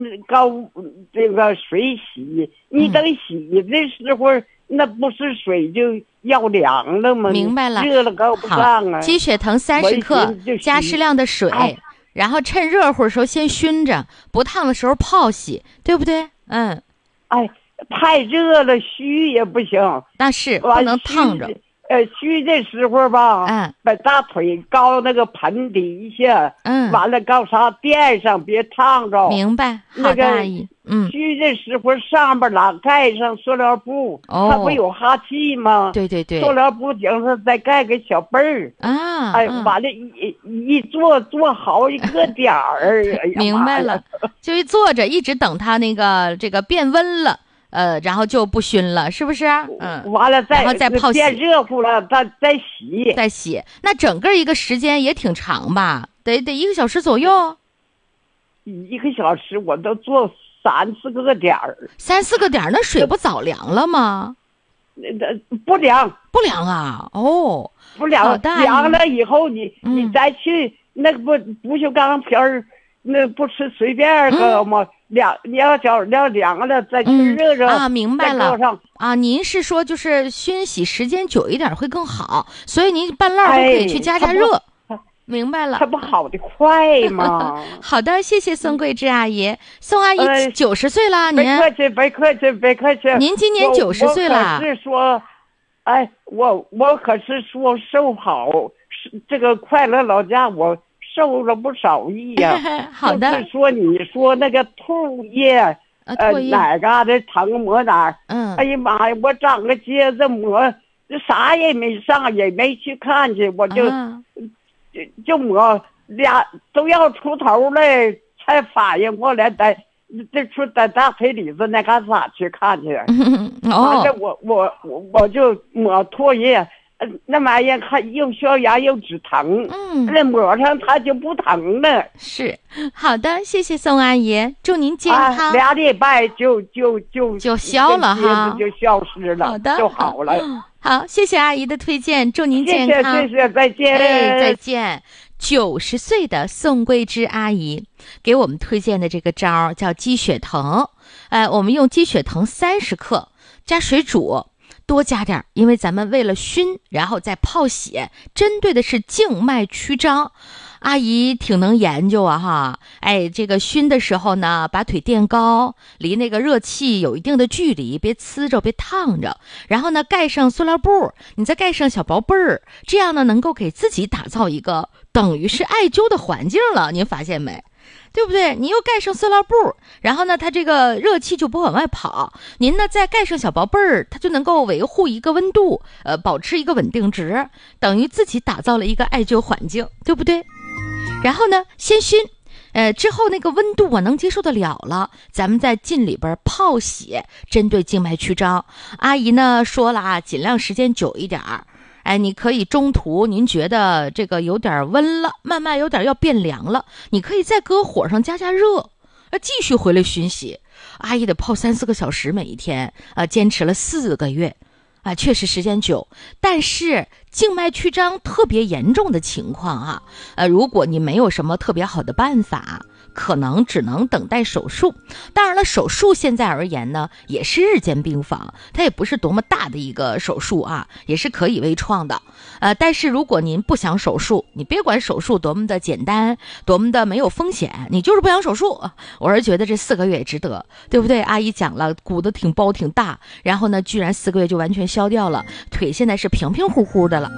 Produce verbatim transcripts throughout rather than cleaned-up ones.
高这个水洗，你等洗的时候，嗯、那不是水就要凉了吗？ 明白了， 热了高不上啊。 鸡血藤三十克，加适量的水。哎，然后趁热乎的时候先熏着，不烫的时候泡洗，对不对？嗯， 哎，太热了虚也不行， 那是不能烫着。 呃，虚的时候吧， 嗯， 把大腿高那个盆底下， 嗯， 完了高啥垫上，别烫着。 明白，好的，阿姨。嗯， 虚的时候上边拉盖上塑料布， 哦， 它不有哈气吗？ 对对对， 塑料布顶上再盖个小被儿啊， 哎，完了，一一坐坐好一个点儿，哎呀， 明白了，就一坐着，一直等它那个这个变温了。呃，然后就不熏了，是不是？嗯， 完了再然后再泡洗， 变热乎了，再再洗， 再洗。那整个一个时间也挺长吧？得得一个小时左右。 一个小时我都做三四个点儿， 三四个点儿，那水不早凉了吗？ 那不凉， 不凉啊！哦， 不凉，凉了以后你、 嗯、 你再去那个不不锈钢片儿，那不是随便个吗？嗯凉，你要脚要凉了再去热热、 嗯、啊，明白了啊。您是说就是熏洗时间久一点会更好，所以您拌烙都可以去加加热。哎、明白了， 它不好的快吗？ 好的，谢谢宋桂枝阿姨。宋阿姨九十岁了，您别客气，别客气，别客气。 您今年九十岁了。 我可是说，哎，我我可是说瘦好，这个快乐老家我。受了不少益呀、 啊！好的， 就是说你说那个唾液， 啊、 呃，哪嘎达疼抹哪儿？ 嗯， 哎呀妈呀，我长个疖子抹，啥也没上，也没去看去，我就、啊、就就抹俩都要出头了，才反应过来，在这出在大腿里子那嘎咋去看去？ 嗯、哦， 完了我我我我就抹唾液。那玩意儿还又消炎又止疼， 嗯， 那抹上它就不疼了。 是，好的，谢谢宋阿姨，祝您健康。 啊、俩礼拜就就就就消了哈， 就消失了， 好的， 就好了。 好，谢谢阿姨的推荐，祝您健康。 谢谢，谢谢，再见。 哎，再见。九十岁的宋桂枝阿姨给我们推荐的这个招叫鸡血藤，哎，我们用鸡血藤三十克加水煮。多加点，因为咱们为了熏，然后再泡血，针对的是静脉曲张。阿姨挺能研究啊哈，哎，这个熏的时候呢，把腿垫高，离那个热气有一定的距离，别呲着，别烫着。然后呢，盖上塑料布，你再盖上小薄被儿，这样呢，能够给自己打造一个等于是艾灸的环境了。您发现没？对不对？你又盖上塑料布，然后呢，它这个热气就不往外跑。您呢再盖上小薄被儿，它就能够维护一个温度，呃，保持一个稳定值，等于自己打造了一个艾灸环境，对不对？然后呢，先熏，呃，之后那个温度我能接受得了了，咱们在浸里边泡血，针对静脉曲张。阿姨呢说了啊，尽量时间久一点儿。哎，你可以中途您觉得这个有点温了，慢慢有点要变凉了，你可以再搁火上加加热，呃，继续回来熏洗。阿姨得泡三四个小时每一天，啊，坚持了四个月，啊，确实时间久。但是静脉曲张特别严重的情况啊，呃，如果你没有什么特别好的办法，可能只能等待手术。当然了，手术现在而言呢，也是日间病房，它也不是多么大的一个手术啊，也是可以微创的。呃，但是如果您不想手术，你别管手术多么的简单，多么的没有风险，你就是不想手术，我是觉得这四个月也值得，对不对？阿姨讲了，鼓得挺包挺大，然后呢，居然四个月就完全消掉了，腿现在是平平乎乎的了。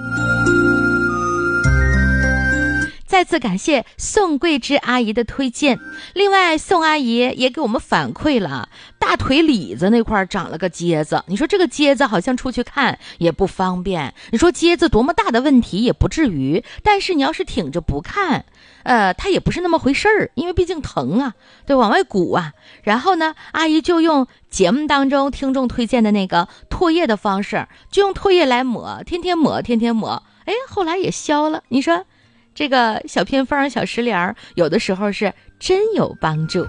再次感谢宋桂枝阿姨的推荐。另外，宋阿姨也给我们反馈了大腿里子那块长了个疖子。你说这个疖子好像出去看也不方便，你说疖子多么大的问题也不至于，但是你要是挺着不看，呃，它也不是那么回事儿，因为毕竟疼啊，对，往外鼓啊。然后呢，阿姨就用节目当中听众推荐的那个唾液的方式，就用唾液来抹，天天抹，天天抹，哎，后来也消了。你说这个小偏方小食疗有的时候是真有帮助。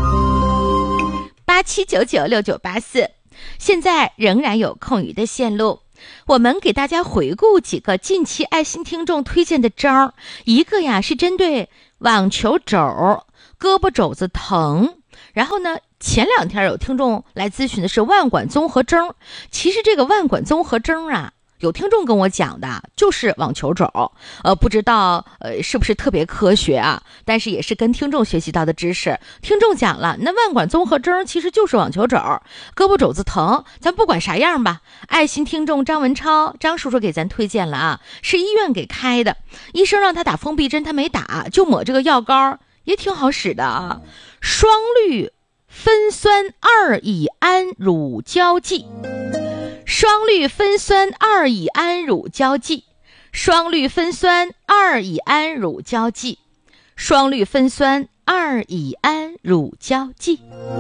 八七九九六九八四，现在仍然有空余的线路，我们给大家回顾几个近期爱心听众推荐的招。一个呀是针对网球肘、胳膊肘子疼， 然后呢，前两天有听众来咨询的是万管综合征，其实这个万管综合征啊，有听众跟我讲的就是网球肘，呃，不知道呃是不是特别科学啊？但是也是跟听众学习到的知识。听众讲了，那万管综合征其实就是网球肘，胳膊肘子疼，咱不管啥样吧。爱心听众张文超，张叔叔给咱推荐了啊，是医院给开的，医生让他打封闭针，他没打，就抹这个药膏，也挺好使的啊。双氯芬酸二乙胺乳胶剂。双氯芬酸二乙胺乳胶剂，双氯芬酸二乙胺乳胶剂，双氯芬酸二乙胺乳胶剂。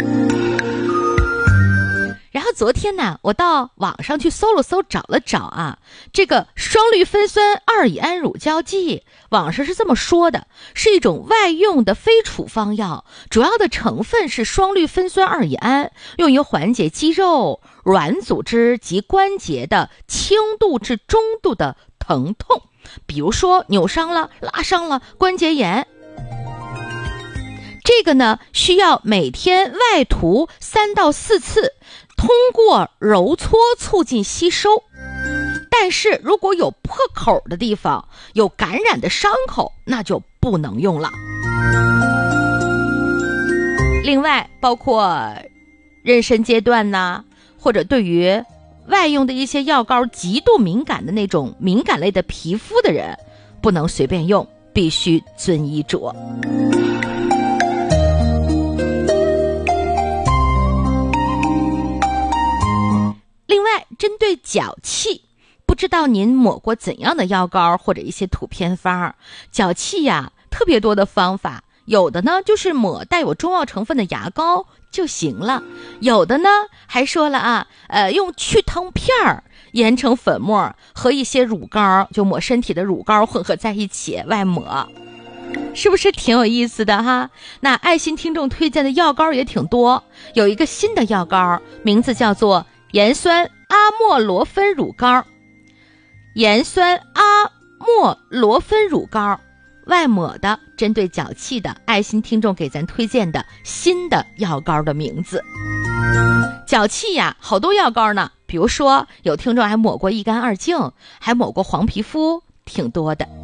然后昨天呢，我到网上去搜了搜，找了找啊，这个双氯芬酸二乙胺乳胶剂，网上是这么说的，是一种外用的非处方药，主要的成分是双氯芬酸二乙胺，用于缓解肌肉、软组织及关节的轻度至中度的疼痛，比如说扭伤了、拉伤了、关节炎。这个呢，需要每天外涂三到四次，通过揉搓促进吸收。但是如果有破口的地方，有感染的伤口，那就不能用了。另外包括妊娠阶段呢，或者对于外用的一些药膏极度敏感的那种敏感类的皮肤的人，不能随便用，必须遵医嘱。另外，针对脚气，不知道您抹过怎样的药膏或者一些土偏方？脚气呀，特别多的方法，有的呢就是抹带有中药成分的牙膏就行了，有的呢还说了啊，呃，用去疼片儿研成粉末和一些乳膏，就抹身体的乳膏混合在一起外抹。是不是挺有意思的哈？那爱心听众推荐的药膏也挺多，有一个新的药膏，名字叫做盐酸阿莫罗芬乳膏。盐酸阿莫罗芬乳膏，外抹的，针对脚气的，爱心听众给咱推荐的新的药膏的名字。脚气呀，好多药膏呢，比如说有听众还抹过一干二净，还抹过黄皮肤，挺多的。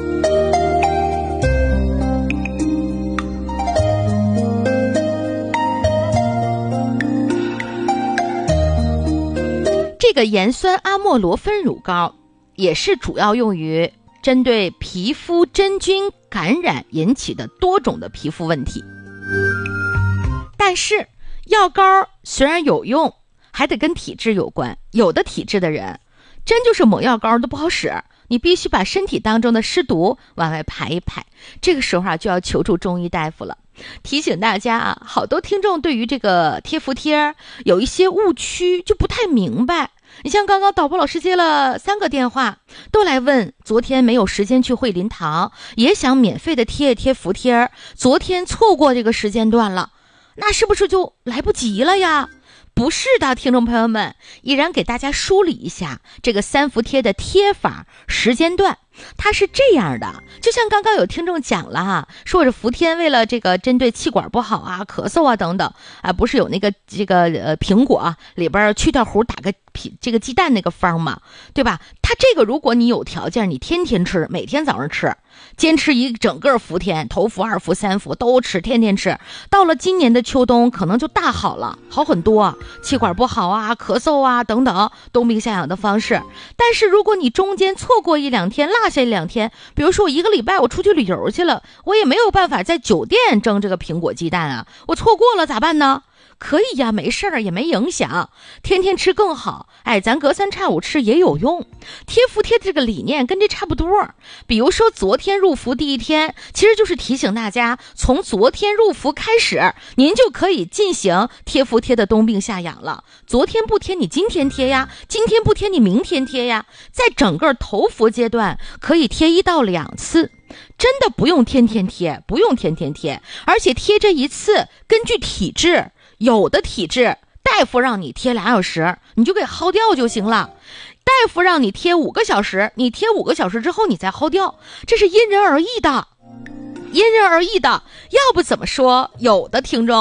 这个盐酸阿莫罗芬乳膏也是主要用于针对皮肤真菌感染引起的多种的皮肤问题。但是药膏虽然有用，还得跟体质有关，有的体质的人真就是抹药膏都不好使，你必须把身体当中的湿毒往外排一排，这个时候啊就要求助中医大夫了。提醒大家啊，好多听众对于这个贴服贴有一些误区，就不太明白。你像刚刚导播老师接了三个电话，都来问昨天没有时间去惠林堂，也想免费的贴一贴服贴，昨天错过这个时间段了，那是不是就来不及了呀？不是的，听众朋友们，依然给大家梳理一下这个三伏贴的贴法时间段。它是这样的，就像刚刚有听众讲了哈，说这伏贴为了这个针对气管不好啊、咳嗽啊等等啊，不是有那个这个呃苹果、啊、里边去掉核打个皮这个鸡蛋那个方嘛，对吧？它这个如果你有条件，你天天吃，每天早上吃，坚持一整个伏天，头伏、二伏、三伏都吃，天天吃，到了今年的秋冬可能就大好了，好很多，气管不好啊、咳嗽啊等等冬病夏养的方式。但是如果你中间错过一两天，落下一两天，比如说我一个礼拜我出去旅游去了，我也没有办法在酒店蒸这个苹果鸡蛋啊，我错过了咋办呢？可以呀，没事儿，也没影响，天天吃更好。哎，咱隔三差五吃也有用。贴服贴的这个理念跟这差不多。比如说昨天入伏第一天，其实就是提醒大家，从昨天入伏开始，您就可以进行贴服贴的冬病夏养了。昨天不贴，你今天贴呀；今天不贴，你明天贴呀。在整个头伏阶段，可以贴一到两次。真的不用天天贴，不用天天贴，而且贴这一次根据体质。有的体质大夫让你贴俩小时，你就给薅掉就行了。大夫让你贴五个小时，你贴五个小时之后你再薅掉，这是因人而异的，因人而异的。要不怎么说有的听众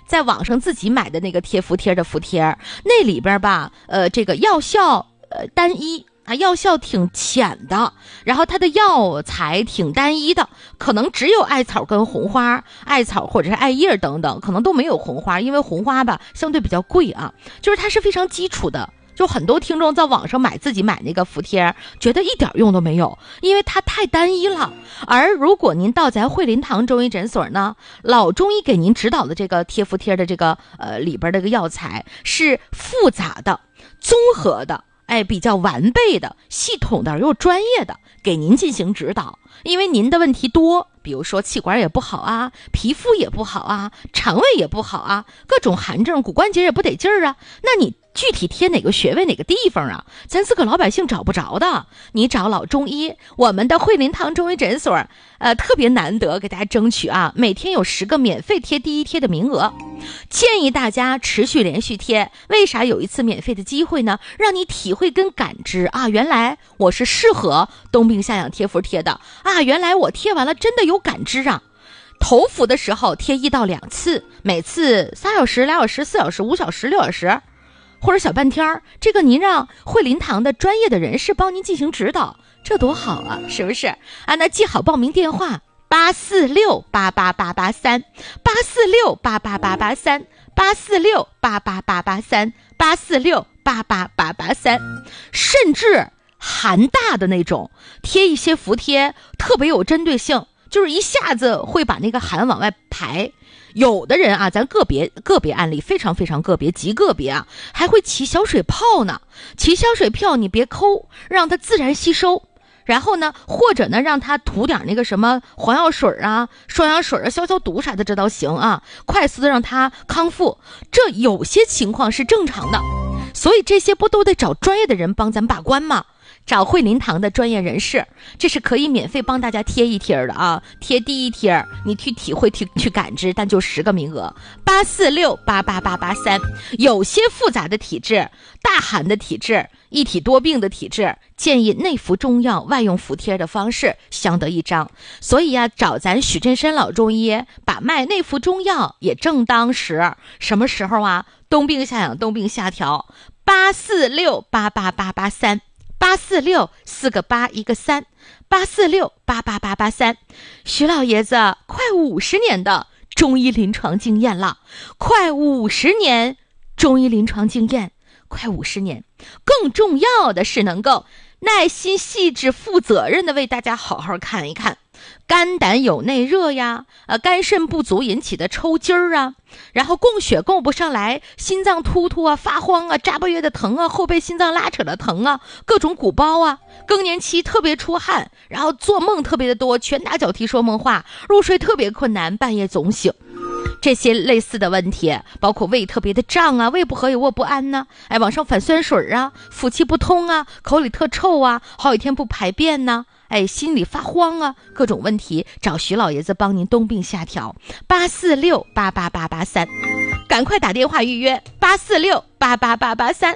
在网上自己买的那个贴服贴的服贴，那里边吧，呃，这个药效呃单一啊，药效挺浅的，然后它的药材挺单一的，可能只有艾草跟红花，艾草或者是艾叶等等，可能都没有红花，因为红花吧相对比较贵啊，就是它是非常基础的。就很多听众在网上买自己买那个服贴，觉得一点用都没有，因为它太单一了。而如果您到咱惠林堂中医诊所呢，老中医给您指导的这个贴服贴的这个呃里边这个药材是复杂的、综合的，哎，比较完备的、系统的又专业的，给您进行指导。因为您的问题多，比如说气管也不好啊，皮肤也不好啊，肠胃也不好啊，各种寒症，骨关节也不得劲儿啊，那你具体贴哪个穴位哪个地方啊，咱自个老百姓找不着的，你找老中医。我们的惠林堂中医诊所呃，特别难得给大家争取啊，每天有十个免费贴第一贴的名额，建议大家持续连续贴。为啥有一次免费的机会呢？让你体会跟感知啊，原来我是适合冬病夏养贴服贴的啊，原来我贴完了真的有感知啊。头服的时候贴一到两次，每次三小时、两小时、四小时、五小时、六小时，或者小半天，这个您让惠林堂的专业的人士帮您进行指导，这多好啊，是不是啊？那记好报名电话：八四六八八八八三，八四六八八八八三，八四六八八八八三，八四六八八八八三。甚至寒大的那种，贴一些服贴特别有针对性，就是一下子会把那个寒往外排。有的人啊，咱个别个别案例非常非常个别极个别啊，还会起小水泡呢。起小水泡你别抠，让它自然吸收。然后呢，或者呢，让它涂点那个什么黄药水啊、双氧水啊、消消毒啥的，这倒行啊，快速的让它康复。这有些情况是正常的，所以这些不都得找专业的人帮咱把关吗？找惠林堂的专业人士，这是可以免费帮大家贴一贴的啊，贴第一贴，你去体会去去感知，但就十个名额，八四六八八八八三。有些复杂的体质，大寒的体质，一体多病的体质，建议内服中药，外用服贴的方式相得益彰。所以呀、啊，找咱许振山老中医把脉内服中药也正当时。什么时候啊？冬病夏养，冬病夏调，八四六八八八八三。八四六四个八一个三，八四六八八八八三。徐老爷子快五十年的中医临床经验了，快五十年中医临床经验，快五十年。更重要的是能够耐心、细致、负责任的为大家好好看一看。肝胆有内热呀，呃，肝肾不足引起的抽筋儿啊，然后供血供不上来，心脏突突啊、发慌啊、扎不约的疼啊、后背心脏拉扯的疼啊，各种鼓包啊，更年期特别出汗，然后做梦特别的多，拳打脚踢说梦话，入睡特别困难，半夜总醒。这些类似的问题，包括胃特别的胀啊，胃不和有卧不安呢、啊，哎，往上反酸水啊，腹气不通啊，口里特臭啊，好几天不排便呢、啊。哎，心里发慌啊，各种问题找徐老爷子帮您冬病夏调，八四六八八八八三，赶快打电话预约八四六八八八八三。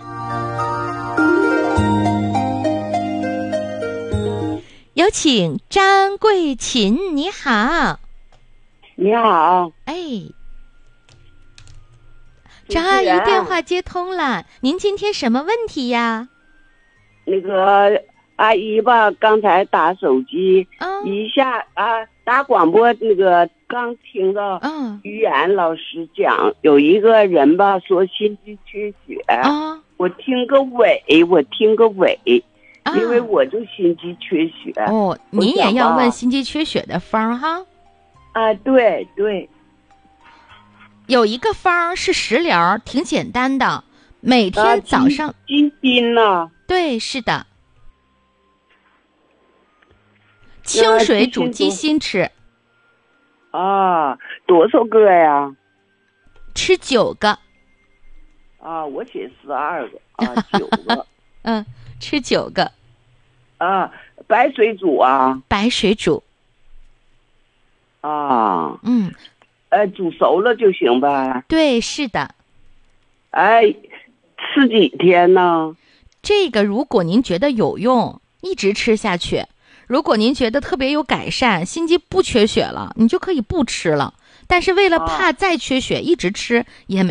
有请张桂琴，你好。 你好， 哎，张阿姨电话接通了，您今天什么问题呀？ 那个。阿姨吧，刚才打手机， 嗯、 一下啊，打广播那个刚听到， 嗯， 于岩老师讲、嗯、有一个人吧说心肌缺血，啊、嗯，我听个尾，我听个尾，啊、因为我就心肌缺血。 哦，你也要问心肌缺血的方哈？ 啊，对对， 有一个方是食疗，挺简单的，每天早上。 啊、金锌呢？ 对，是的。清水煮鸡心吃啊，多少个呀？ 吃九个。 啊，我写十二个啊，九个。 嗯，吃九个。 啊，白水煮啊？ 白水煮。 啊， 嗯， 呃，煮熟了就行呗。 对，是的。 哎，吃几天呢？ 这个如果您觉得有用，一直吃下去。如果您觉得特别有改善，心肌不缺血了，你就可以不吃了。 但是为了怕再缺血，一直吃也没